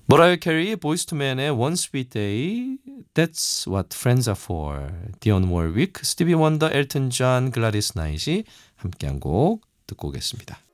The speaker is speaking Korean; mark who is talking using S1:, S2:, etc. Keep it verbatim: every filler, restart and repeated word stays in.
S1: 머라이어 캐리의 보이즈 투 맨의 One Sweet Day, That's What Friends Are For, 디온 월윅, 스티비 원더, 엘튼 존, 글라디스 나잇이 함께한 곡 듣고 오겠습니다.